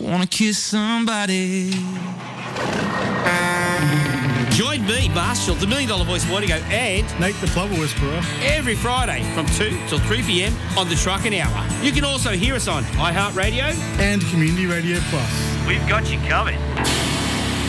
wanna kiss somebody. Join me, Marshall, the $1 Million Voice Wardigo, and Nate the Plover Whisperer every Friday from 2 till 3 p.m. on the Trucking Hour. You can also hear us on iHeartRadio and Community Radio Plus. We've got you covered.